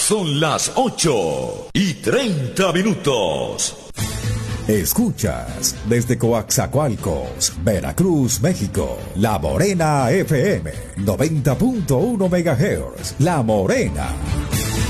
Son las 8:30. Escuchas desde Coaxacualcos, Veracruz, México, La Morena FM, 90.1 MHz. La Morena.